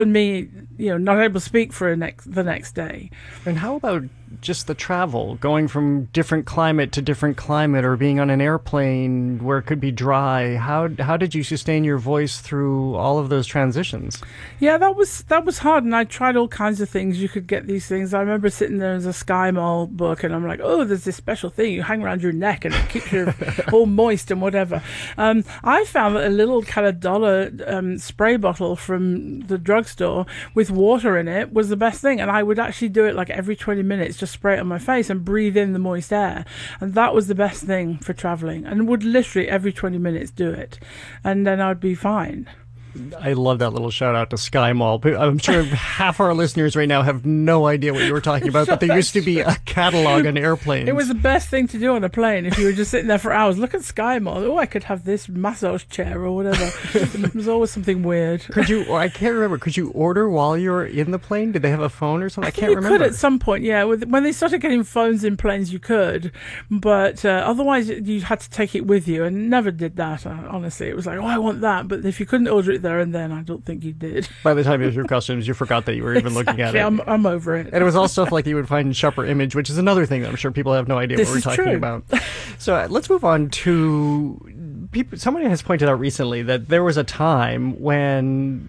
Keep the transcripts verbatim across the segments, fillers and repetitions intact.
me, you know, not able to speak for a next, the next day. And how about just the travel, going from different climate to different climate, or being on an airplane where it could be dry? How how did you sustain your voice through all of those transitions? Yeah, that was that was hard, and I tried all kinds of things. You could get these things. I remember sitting there as a Sky Mall book, and I'm like, oh, there's this special thing you hang around your neck, and it keeps you all moist and whatever. Um, I found that a little kind of dollar um, spray bottle from the drugstore with water in it was the best thing, and I would actually do it like every twenty minutes, just spray it on my face and breathe in the moist air, and that was the best thing for traveling, and would literally every twenty minutes do it, and then I'd be fine. I love that little shout out to Sky Mall. I'm sure half our listeners right now have no idea what you were talking about, but there used to be a catalog on airplanes. It was the best thing to do on a plane if you were just sitting there for hours. Look at Sky Mall. Oh, I could have this massage chair or whatever. It was always something weird. Could you, or I can't remember, could you order while you were in the plane? Did they have a phone or something? I, I can't you remember. You could at some point, yeah. When they started getting phones in planes, you could. But uh, otherwise, you had to take it with you, and never did that, uh, honestly. It was like, oh, I want that. But if you couldn't order it there and then, I don't think you did. By the time you threw customs, you forgot that you were even exactly. looking at it. I'm, I'm over it. And it was all stuff like you would find in Shopper Image, which is another thing that I'm sure people have no idea this what we're is talking true. about. So uh, let's move on to people. Somebody has pointed out recently that there was a time when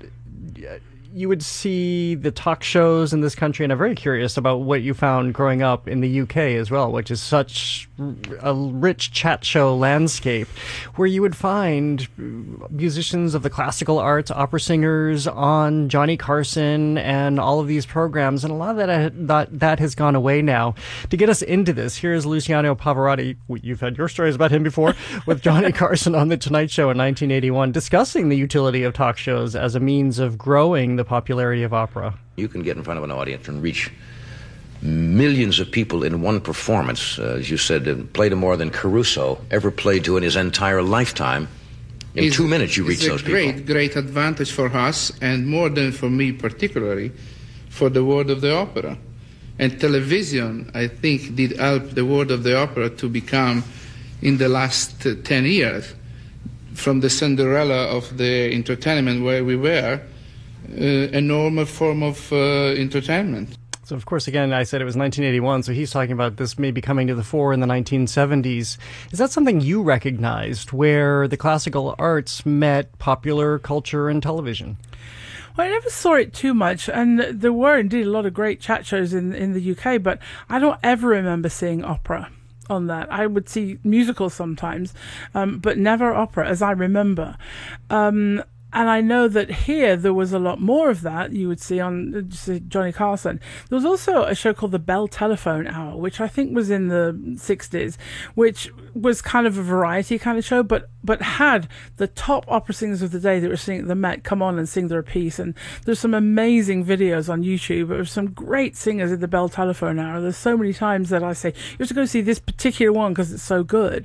you would see the talk shows in this country, and I'm very curious about what you found growing up in the U K as well, which is such a rich chat show landscape, where you would find musicians of the classical arts, opera singers on Johnny Carson and all of these programs, and a lot of that that, that has gone away now. To get us into this, here's Luciano Pavarotti. You've had your stories about him before, with Johnny Carson on The Tonight Show in nineteen eighty-one, discussing the utility of talk shows as a means of growing the popularity of opera. You can get in front of an audience and reach millions of people in one performance. Uh, as you said, uh, play to more than Caruso ever played to in his entire lifetime. In it's, two minutes, you reach those people. It's a great, great advantage for us, and more than for me particularly, for the world of the opera. And television, I think, did help the world of the opera to become, in the last uh, ten years, from the Cinderella of the entertainment where we were, Uh, a normal form of uh, entertainment. So, of course, again, I said it was nineteen eighty-one, so he's talking about this maybe coming to the fore in the nineteen seventies. Is that something you recognized, where the classical arts met popular culture and television? Well, I never saw it too much, and there were indeed a lot of great chat shows in, in the U K, but I don't ever remember seeing opera on that. I would see musicals sometimes, um, but never opera, as I remember. Um, And I know that here there was a lot more of that you would see on uh, Johnny Carson. There was also a show called the Bell Telephone Hour, which I think was in the sixties, which was kind of a variety kind of show, but but had the top opera singers of the day that were singing at the Met come on and sing their piece. And there's some amazing videos on YouTube of some great singers at the Bell Telephone Hour. There's so many times that I say, you have to go see this particular one because it's so good.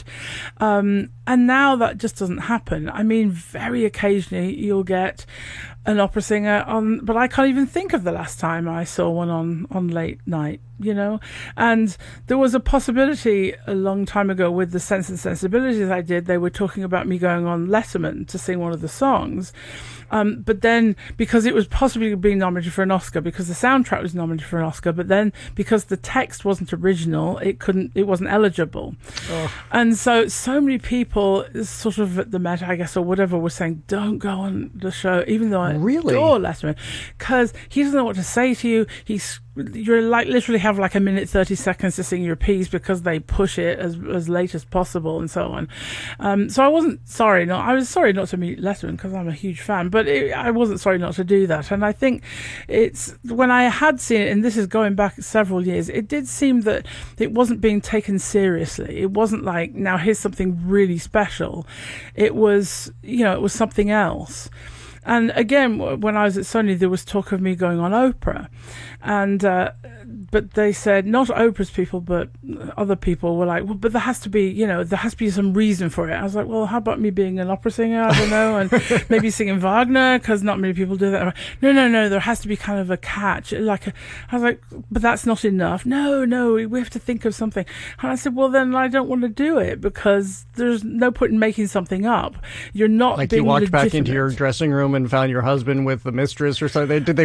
Um, and now that just doesn't happen. I mean, very occasionally you'll get an opera singer on, but I can't even think of the last time I saw one on, on late night, you know. And there was a possibility a long time ago with the Sense and Sensibilities I did, they were talking about me going on Letterman to sing one of the songs. Um, but then, because it was possibly being nominated for an Oscar, because the soundtrack was nominated for an Oscar, but then because the text wasn't original, it couldn't, it wasn't eligible. Oh. And so, so many people, sort of at the Met, I guess, or whatever, were saying, "Don't go on the show," even though I really? adore Letterman, because he doesn't know what to say to you. He's you're like literally have like a minute thirty seconds to sing your piece because they push it as as late as possible and so on. Um, so I wasn't sorry, not I was sorry not to meet Letterman because I'm a huge fan, but it, I wasn't sorry not to do that. And I think it's when I had seen it, and this is going back several years, it did seem that it wasn't being taken seriously. It wasn't like, now here's something really special. It was, you know, it was something else. And again, when I was at Sony, there was talk of me going on Oprah. And, uh, but they said, not Oprah's people, but other people were like, well, but there has to be, you know, there has to be some reason for it. I was like, well, how about me being an opera singer? I don't know. And maybe singing Wagner, because not many people do that. No, no, no, there has to be kind of a catch. Like, a, I was like, but that's not enough. No, no, we have to think of something. And I said, well, then I don't want to do it because there's no point in making something up. You're not like being you walked legitimate. back into your dressing room and found your husband with the mistress or something? Did they